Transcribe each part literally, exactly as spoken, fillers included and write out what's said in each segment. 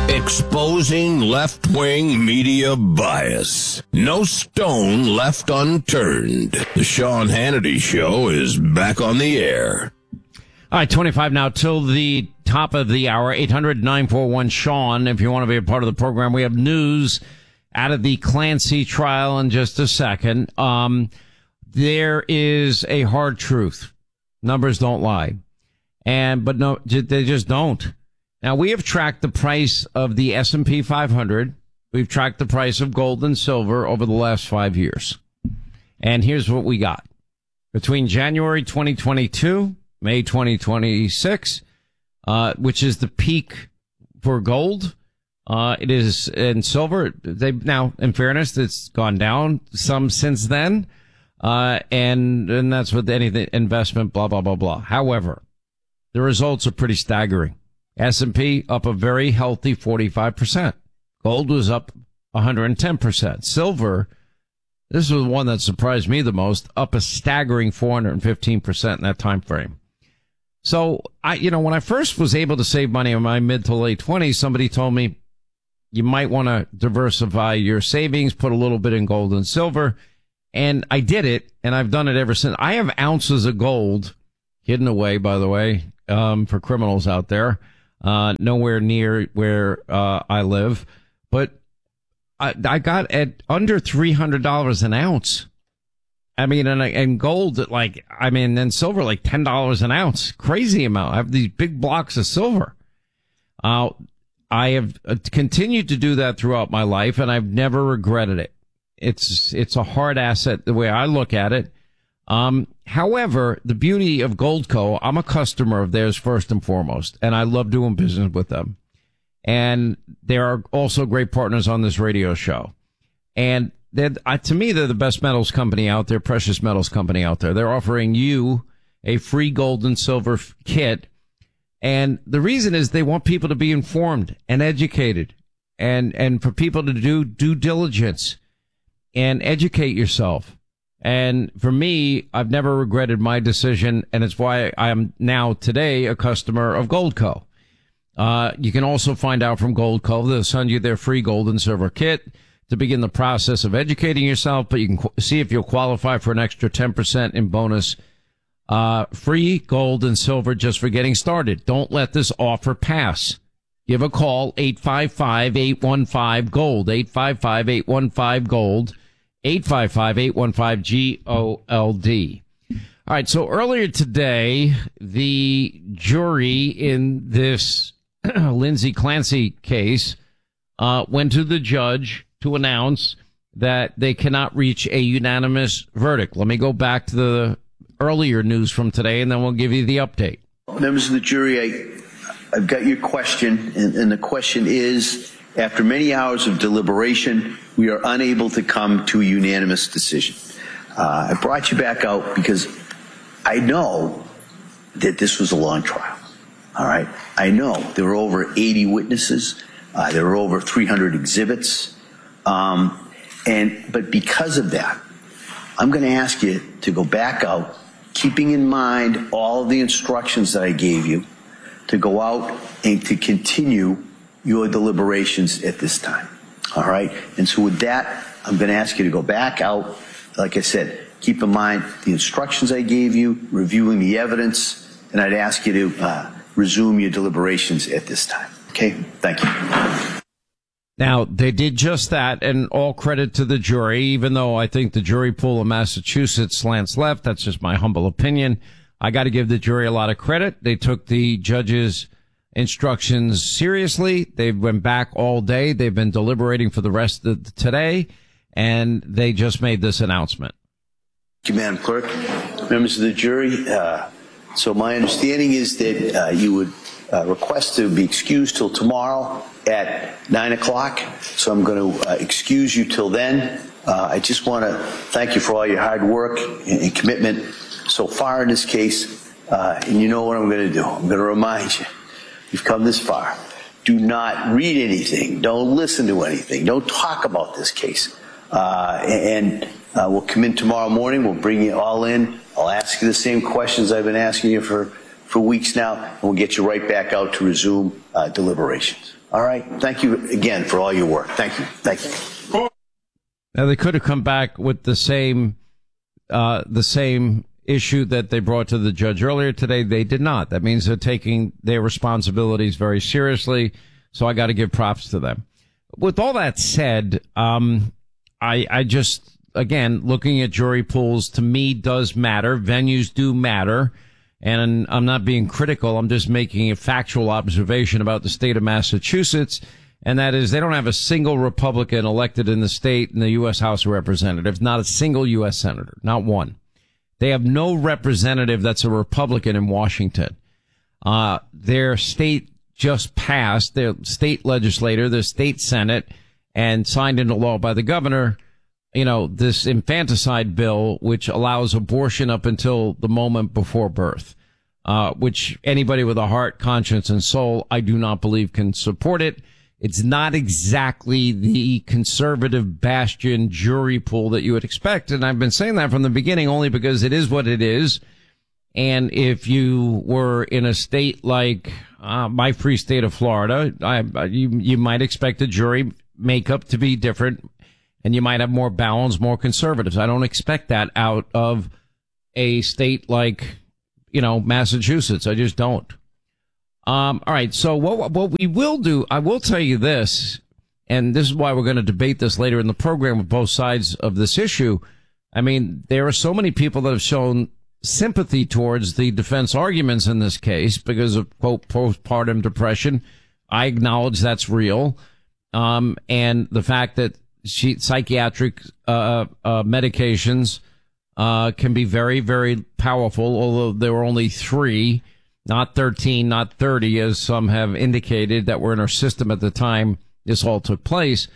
Exposing left-wing media bias. No stone left unturned. The Sean Hannity Show is back on the air. All right, twenty-five now till the top of the hour. eight hundred nine four one Sean. If you want to be a part of the program, we have news out of the Clancy trial in just a second. Um, there is a hard truth. Numbers don't lie. And, but no, they just don't. Now, we have tracked the price of the S and P five hundred. We've tracked the price of gold and silver over the last five years. And here's what we got. Between January twenty twenty-two, May twenty twenty-six, uh, which is the peak for gold, uh, it is in silver. They now, in fairness, it's gone down some since then. Uh, and, and that's with anything investment, blah, blah, blah, blah. However, the results are pretty staggering. S and P up a very healthy forty-five percent. Gold was up one hundred ten percent. Silver, this was one that surprised me the most, up a staggering four hundred fifteen percent in that time frame. So, I, you know, when I first was able to save money in my mid to late twenties, somebody told me you might want to diversify your savings, put a little bit in gold and silver. And I did it, and I've done it ever since. I have ounces of gold hidden away, by the way, um, for criminals out there. Uh, nowhere near where, uh, I live, but I, I got at under three hundred dollars an ounce. I mean, and, and gold at like, I mean, and silver like ten dollars an ounce. Crazy amount. I have these big blocks of silver. Uh, I have continued to do that throughout my life, and I've never regretted it. It's, it's a hard asset the way I look at it. Um, however, the beauty of Goldco, I'm a customer of theirs first and foremost, and I love doing business with them. And they are also great partners on this radio show. And they're, uh, to me, they're the best metals company out there, precious metals company out there. They're offering you a free gold and silver f- kit. And the reason is they want people to be informed and educated, and, and for people to do due diligence and educate yourself. And for me, I've never regretted my decision, and it's why I am now today a customer of Goldco. Uh, you can also find out from Goldco. They'll send you their free gold and silver kit to begin the process of educating yourself, but you can qu- see if you'll qualify for an extra ten percent in bonus, uh, free gold and silver just for getting started. Don't let this offer pass. Give a call, eight five five, eight one five, GOLD, eight five five, eight one five, GOLD. eight five five, eight one five, G O L D. All right, so earlier today, the jury in this Lindsay Clancy case uh, went to the judge to announce that they cannot reach a unanimous verdict. Let me go back to the earlier news from today, and then we'll give you the update. Members of the jury, I, I've got your question, and, and the question is, after many hours of deliberation, we are unable to come to a unanimous decision. Uh, I brought you back out because I know that this was a long trial. All right. I know there were over eighty witnesses. Uh, there were over three hundred exhibits. Um, and, but because of that, I'm going to ask you to go back out, keeping in mind all of the instructions that I gave you, to go out and to continue your deliberations at this time. All right. And so with that, I'm going to ask you to go back out. Like I said, keep in mind the instructions I gave you, reviewing the evidence, and I'd ask you to uh, resume your deliberations at this time. Okay. Thank you. Now, they did just that, and all credit to the jury, even though I think the jury pool in Massachusetts slants left. That's just my humble opinion. I got to give the jury a lot of credit. They took the judge's instructions seriously. They've went back all day. They've been deliberating for the rest of today, and they just made this announcement. Thank you, Madam Clerk. Members of the jury, uh, so my understanding is that uh, you would uh, request to be excused till tomorrow at nine o'clock. So I'm going to uh, excuse you till then. Uh, I just want to thank you for all your hard work and, and commitment so far in this case. Uh, and you know what I'm going to do. I'm going to remind you. You've come this far. Do not read anything. Don't listen to anything. Don't talk about this case. Uh, and uh, we'll come in tomorrow morning. We'll bring you all in. I'll ask you the same questions I've been asking you for for weeks now, and we'll get you right back out to resume uh, deliberations. All right? Thank you again for all your work. Thank you. Thank you. Now, they could have come back with the same, uh, the same issue that they brought to the judge earlier today. They did not. That means they're taking their responsibilities very seriously. So I got to give props to them. With all that said, um, I, I just, again, looking at jury pools to me does matter. Venues do matter. And I'm not being critical. I'm just making a factual observation about the state of Massachusetts. And that is they don't have a single Republican elected in the state in the U S House of Representatives, not a single U S senator, not one. They have no representative that's a Republican in Washington. Uh, their state just passed, their state legislator, the state Senate, and signed into law by the governor, you know, this infanticide bill, which allows abortion up until the moment before birth, uh, which anybody with a heart, conscience, and soul, I do not believe can support it. It's not exactly the conservative bastion jury pool that you would expect. And I've been saying that from the beginning only because it is what it is. And if you were in a state like uh, my free state of Florida, I, you, you might expect a jury makeup to be different, and you might have more balanced, more conservatives. I don't expect that out of a state like, you know, Massachusetts. I just don't. Um, all right. So what, what we will do, I will tell you this, and this is why we're going to debate this later in the program with both sides of this issue. I mean, there are so many people that have shown sympathy towards the defense arguments in this case because of, quote, postpartum depression. I acknowledge that's real. Um, and the fact that she, psychiatric, uh, uh, medications, uh, can be very, very powerful, although there were only three. Not thirteen, not thirty, as some have indicated that were in our system at the time this all took place.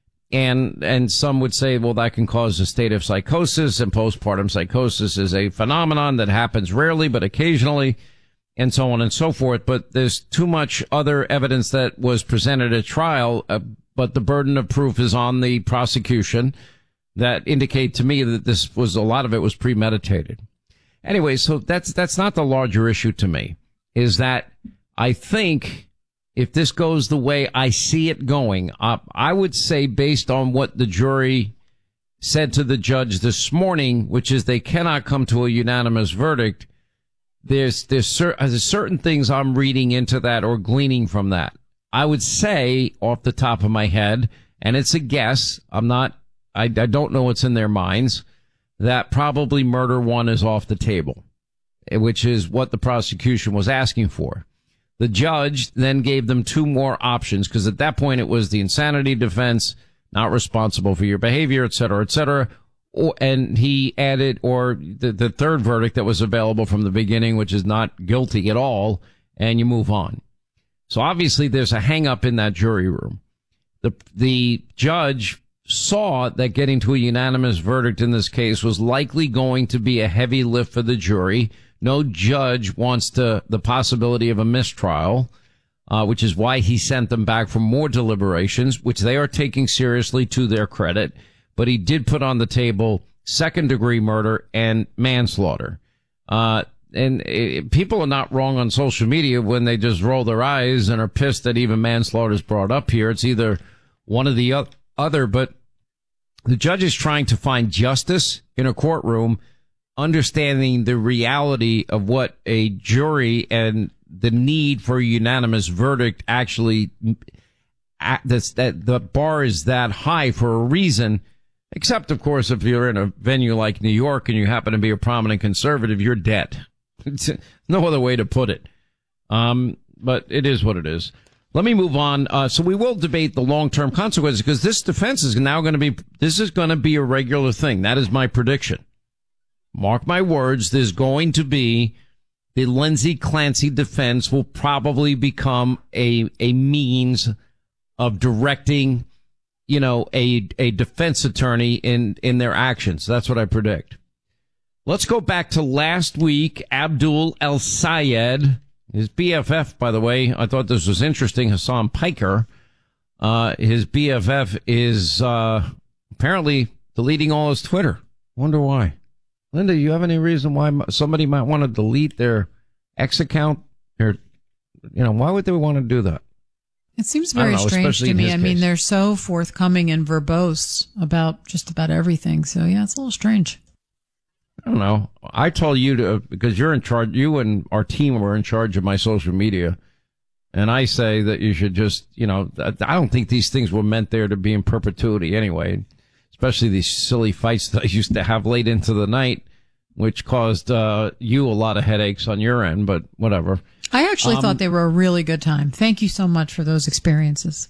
And, and some would say, well, that can cause a state of psychosis, and postpartum psychosis is a phenomenon that happens rarely, but occasionally, and so on and so forth. But there's too much other evidence that was presented at trial, uh, but the burden of proof is on the prosecution that indicate to me that this was, a lot of it was premeditated. Anyway, so that's, that's not the larger issue to me. Is that I think if this goes the way I see it going, uh, I would say based on what the jury said to the judge this morning, which is they cannot come to a unanimous verdict, there's, there's, cer- there's certain things I'm reading into that or gleaning from that. I would say off the top of my head, and it's a guess, I'm not, I, I don't know what's in their minds, that probably murder one is off the table, which is what the prosecution was asking for. The judge then gave them two more options, because at that point it was the insanity defense, not responsible for your behavior, et cetera, et cetera. Or, and he added, or the, the third verdict that was available from the beginning, which is not guilty at all, and you move on. So obviously there's a hang up in that jury room. The, the judge saw that getting to a unanimous verdict in this case was likely going to be a heavy lift for the jury. No judge wants to, the possibility of a mistrial, uh, which is why he sent them back for more deliberations, which they are taking seriously to their credit. But he did put on the table second degree murder and manslaughter. Uh, and it, people are not wrong on social media when they just roll their eyes and are pissed that even manslaughter is brought up here. It's either one or the other, but the judge is trying to find justice in a courtroom, understanding the reality of what a jury and the need for a unanimous verdict actually, that's, that the bar is that high for a reason. Except, of course, if you're in a venue like New York and you happen to be a prominent conservative, you're dead. No other way to put it. Um, but it is what it is. Let me move on. Uh, so we will debate the long-term consequences, because this defense is now going to be, this is going to be a regular thing. That is my prediction. Mark my words, there's going to be, the Lindsay Clancy defense will probably become a, a means of directing, you know, a, a defense attorney in, in their actions. That's what I predict. Let's go back to last week. Abdul El-Sayed, his B F F, by the way, I thought this was interesting, Hassan Piker, uh, his B F F is, uh, apparently deleting all his Twitter. Wonder why. Linda, you have any reason why somebody might want to delete their X account? Or, you know, why would they want to do that? It seems very know, strange to me. I mean, case. they're so forthcoming and verbose about just about everything. So, yeah, it's a little strange. I don't know. I told you to, because you're in charge, you and our team were in charge of my social media. And I say that you should just, you know, I don't think these things were meant there to be in perpetuity anyway, especially these silly fights that I used to have late into the night, which caused uh, you a lot of headaches on your end, but whatever. I actually um, thought they were a really good time. Thank you so much for those experiences.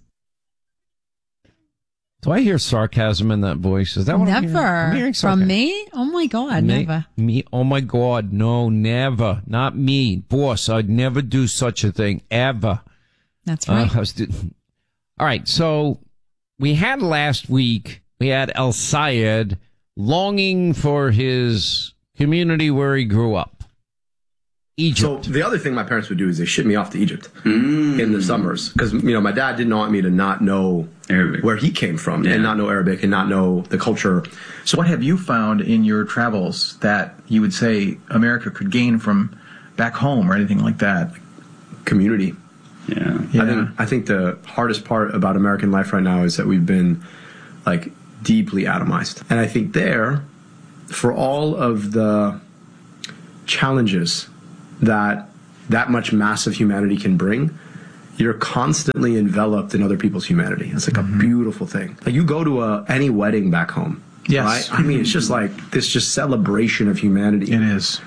Do I hear sarcasm in that voice? Is that what I'm hearing? Never. I'm hearing From sarcasm. me? Oh, my God, me, never. Me? Oh, my God. No, never. Not me. Boss, I'd never do such a thing. Ever. That's right. Uh, I was do- All right. So we had last week, we had El Sayed longing for his community where he grew up. Egypt. So the other thing my parents would do is they ship me off to Egypt mm. in the summers because, you know, my dad didn't want me to not know Arabic, where he came from, yeah. and not know Arabic and not know the culture. So what have you found in your travels that you would say America could gain from back home or anything like that? Community. Yeah. yeah. I think I think the hardest part about American life right now is that we've been like deeply atomized. And I think there, for all of the challenges that that much massive humanity can bring, you're constantly enveloped in other people's humanity. It's like mm-hmm. a beautiful thing. Like you go to a, any wedding back home, yes. right? I mean, it's just like this just celebration of humanity. It is.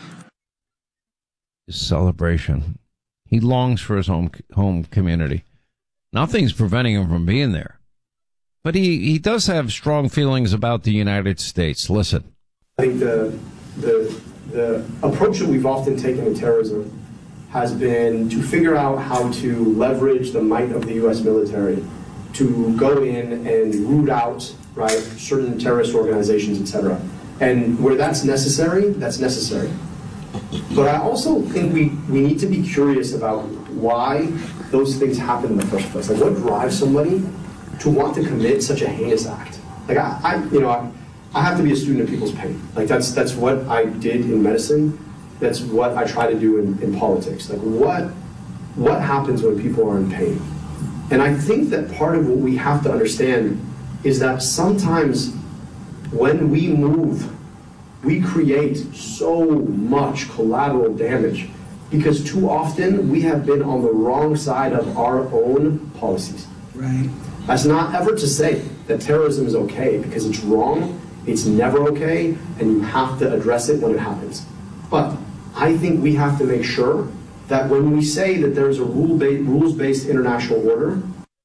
Celebration. He longs for his home home community. Nothing's preventing him from being there. But he, he does have strong feelings about the United States. Listen. I think the the the approach that we've often taken in terrorism has been to figure out how to leverage the might of the U S military to go in and root out, right, certain terrorist organizations, et cetera. And where that's necessary, that's necessary. But I also think we, we need to be curious about why those things happen in the first place. Like, what drives somebody to want to commit such a heinous act? Like, I, I you know, I, I have to be a student of people's pain. Like, that's that's what I did in medicine. That's what I try to do in, in politics. Like, what what happens when people are in pain? And I think that part of what we have to understand is that sometimes when we move, we create so much collateral damage because too often we have been on the wrong side of our own policies. Right. That's not ever to say that terrorism is okay, because it's wrong, it's never okay, and you have to address it when it happens. But I think we have to make sure that when we say that there's a rule-based, rules-based international order.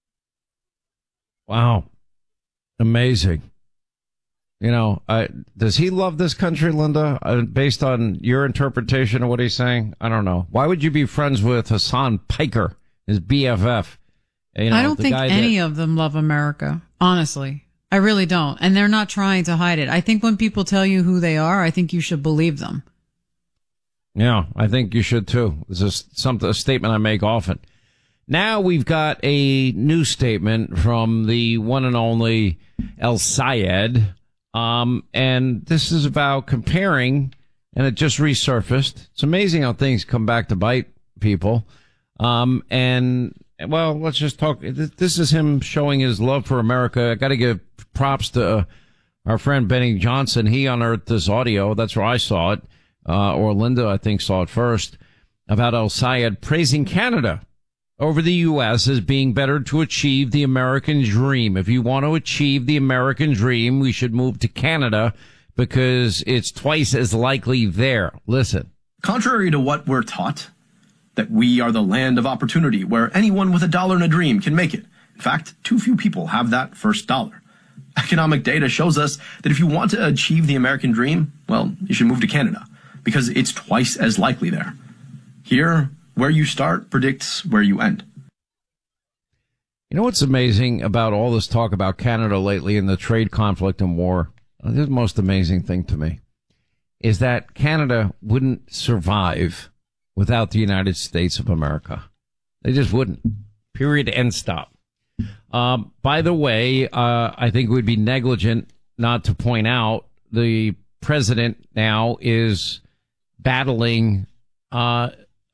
Wow. Amazing. You know, I, does he love this country, Linda, uh, based on your interpretation of what he's saying? I don't know. Why would you be friends with Hassan Piker, his B F F? You know, I don't the think guy any that, of them love America, honestly. I really don't. And they're not trying to hide it. I think when people tell you who they are, I think you should believe them. Yeah, I think you should too. This is something, a statement I make often. Now we've got a new statement from the one and only El Sayed. Um, and this is about comparing, and it just resurfaced. It's amazing how things come back to bite people. Um, and, well, let's just talk. This is him showing his love for America. I got to give props to uh, our friend Benny Johnson. He unearthed this audio. That's where I saw it. Uh, or Linda, I think, saw it first, about El Sayed praising Canada over the U S as being better to achieve the American dream. If you want to achieve the American dream, we should move to Canada because it's twice as likely there. Listen. Contrary to what we're taught, that we are the land of opportunity where anyone with a dollar and a dream can make it. In fact, too few people have that first dollar. Economic data shows us that if you want to achieve the American dream, well, you should move to Canada because it's twice as likely there. Here, where you start predicts where you end. You know what's amazing about all this talk about Canada lately and the trade conflict and war? This is the most amazing thing to me is that Canada wouldn't survive without the United States of America. They just wouldn't. Period. End stop. Um, by the way, uh, I think it would be negligent not to point out the president now is battling uh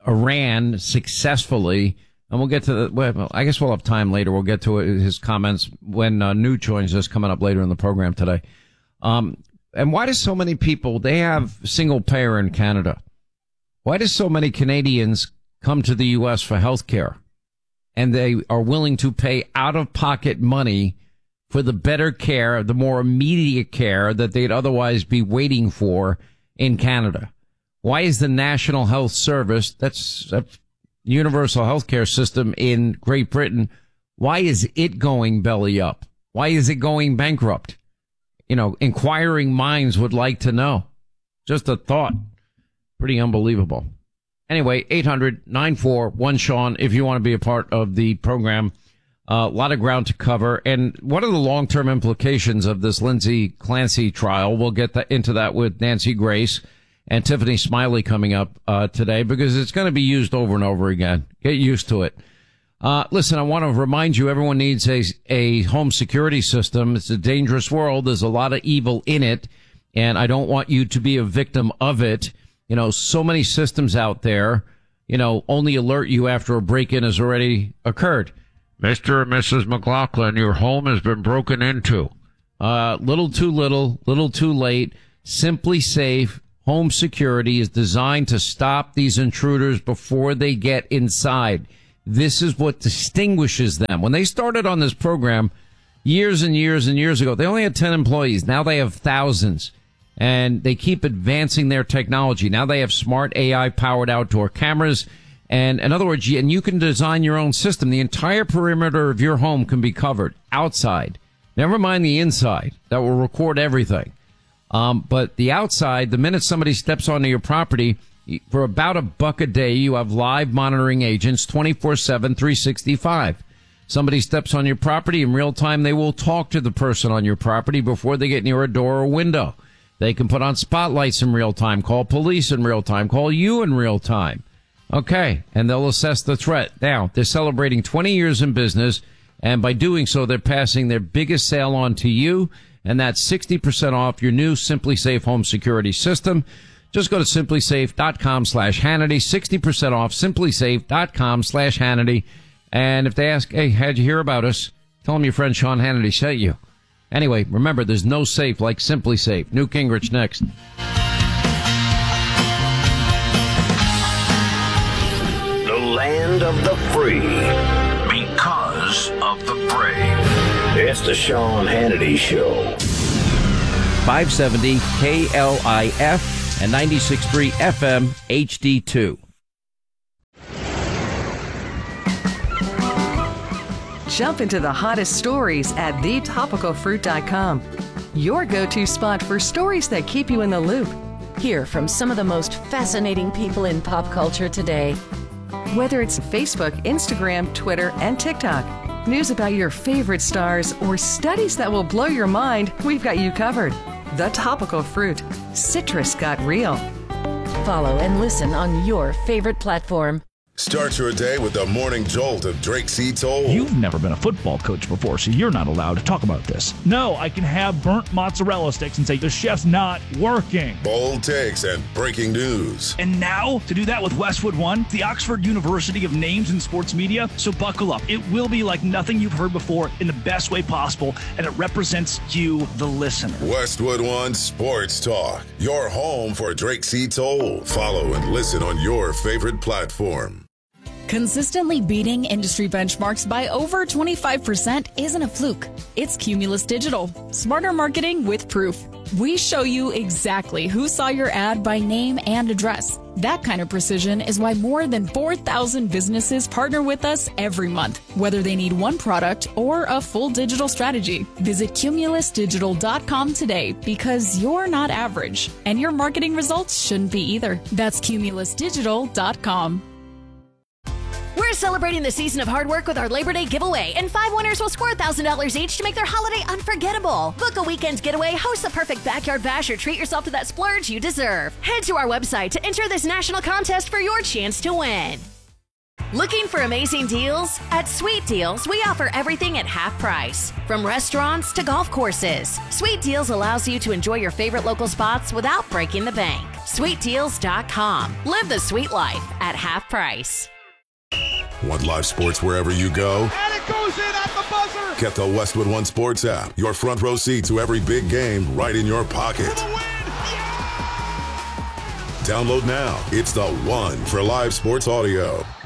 Iran successfully. And we'll get to the, well, I guess we'll have time later. We'll get to his comments when uh, New joins us coming up later in the program today. Um, and why do so many people, they have single payer in Canada. Why do so many Canadians come to the U S for health care? And they are willing to pay out of pocket money for the better care, the more immediate care that they'd otherwise be waiting for in Canada. Why is the National Health Service, that's a universal health care system in Great Britain, why is it going belly up? Why is it going bankrupt? You know, inquiring minds would like to know. Just a thought. Pretty unbelievable. Anyway, eight hundred nine four one Sean, if you want to be a part of the program. Uh, a lot of ground to cover. And what are the long-term implications of this Lindsay Clancy trial? We'll get that, into that with Nancy Grace and Tiffany Smiley coming up uh, today, because it's going to be used over and over again. Get used to it. Uh, listen, I want to remind you, everyone needs a, a home security system. It's a dangerous world. There's a lot of evil in it, and I don't want you to be a victim of it. You know, so many systems out there, you know, only alert you after a break-in has already occurred. Mister and Missus McLaughlin, your home has been broken into. Uh, little too little, little too late. Simply Safe Home Security is designed to stop these intruders before they get inside. This is what distinguishes them. When they started on this program years and years and years ago, they only had ten employees. Now they have thousands. And they keep advancing their technology. Now they have smart A I-powered outdoor cameras. And in other words, and you can design your own system. The entire perimeter of your home can be covered outside. Never mind the inside. That will record everything. Um, but the outside, the minute somebody steps onto your property, for about a buck a day, you have live monitoring agents twenty-four seven, three sixty-five. Somebody steps on your property in real time, they will talk to the person on your property before they get near a door or window. They can put on spotlights in real time, call police in real time, call you in real time. Okay, and they'll assess the threat. Now, they're celebrating twenty years in business, and by doing so, they're passing their biggest sale on to you, and that's sixty percent off your new Simply Safe home security system. Just go to simplysafe.com slash Hannity, sixty percent off, simplysafe.com slash Hannity. And if they ask, hey, how'd you hear about us? Tell them your friend Sean Hannity sent you. Anyway, remember, there's no safe like Simply Safe. Newt Gingrich next. Land of the free, because of the brave. It's the Sean Hannity Show. five seventy K L I F and ninety-six point three F M H D two. Jump into the hottest stories at the topical fruit dot com. Your go-to spot for stories that keep you in the loop. Hear from some of the most fascinating people in pop culture today. Whether it's Facebook, Instagram, Twitter, and TikTok, news about your favorite stars, or studies that will blow your mind, we've got you covered. The Topical Fruit. Citrus got real. Follow and listen on your favorite platform. Start your day with the morning jolt of Drake C. Toll. You've never been a football coach before, so you're not allowed to talk about this. No, I can have burnt mozzarella sticks and say the chef's not working. Bold takes and breaking news. And now, to do that with Westwood One, the Oxford University of Names in Sports Media. So buckle up. It will be like nothing you've heard before in the best way possible, and it represents you, the listener. Westwood One Sports Talk. Your home for Drake C. Toll. Follow and listen on your favorite platform. Consistently beating industry benchmarks by over twenty-five percent isn't a fluke. It's Cumulus Digital. Smarter marketing with proof. We show you exactly who saw your ad by name and address. That kind of precision is why more than four thousand businesses partner with us every month, whether they need one product or a full digital strategy. Visit cumulus digital dot com today, because you're not average, and your marketing results shouldn't be either. That's cumulus digital dot com. We're celebrating the season of hard work with our Labor Day giveaway, and five winners will score one thousand dollars each to make their holiday unforgettable. Book a weekend getaway, host the perfect backyard bash, or treat yourself to that splurge you deserve. Head to our website to enter this national contest for your chance to win. Looking for amazing deals? At Sweet Deals, we offer everything at half price. From restaurants to golf courses, Sweet Deals allows you to enjoy your favorite local spots without breaking the bank. sweet deals dot com. Live the sweet life at half price. Want live sports wherever you go? And it goes in at the buzzer! Get the Westwood One Sports app. Your front row seat to every big game right in your pocket. Yeah! Download now. It's the one for live sports audio.